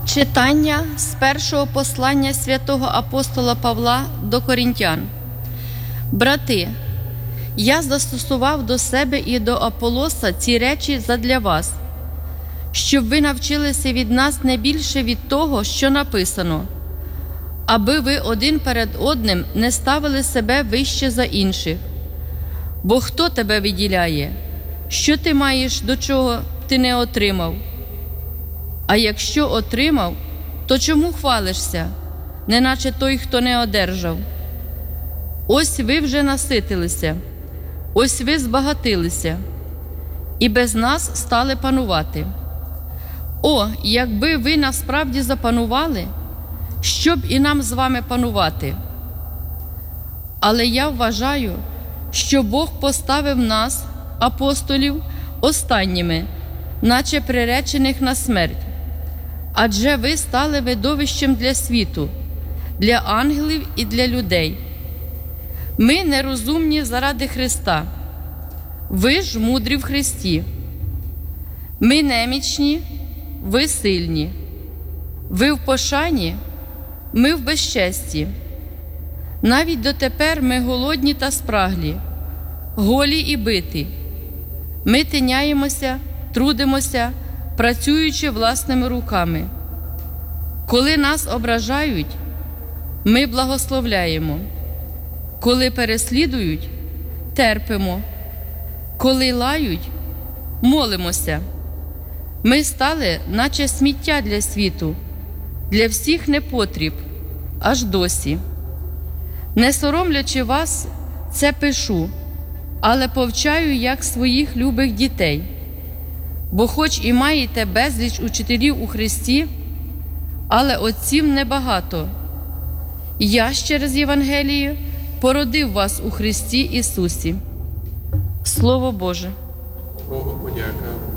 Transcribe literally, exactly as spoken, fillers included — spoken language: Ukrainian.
Читання з першого послання святого апостола Павла до Коринтян. Брати, я застосував до себе і до Аполоса ці речі задля вас, щоб ви навчилися від нас не більше від того, що написано, аби ви один перед одним не ставили себе вище за інших. Бо хто тебе виділяє? Що ти маєш, до чого ти не отримав? А якщо отримав, то чому хвалишся, неначе той, хто не одержав? Ось ви вже наситилися, ось ви збагатилися, і без нас стали панувати. О, якби ви насправді запанували, що б і нам з вами панувати? Але я вважаю, що Бог поставив нас, апостолів, останніми, наче приречених на смерть. Адже ви стали видовищем для світу, для ангелів і для людей. Ми нерозумні заради Христа, ви ж мудрі в Христі. Ми немічні, ви сильні. Ви в пошані, ми в безчесті. Навіть дотепер ми голодні та спраглі, голі і биті. Ми тиняємося, трудимося, працюючи власними руками. Коли нас ображають, ми благословляємо. Коли переслідують, терпимо. Коли лають, молимося. Ми стали, наче сміття для світу, для всіх непотріб, аж досі. Не соромлячи вас, це пишу, але повчаю, як своїх любих дітей. Бо хоч і маєте безліч учителів у Христі, але отців небагато. Я ж через Євангеліє породив вас у Христі Ісусі. Слово Боже. Богу подяка.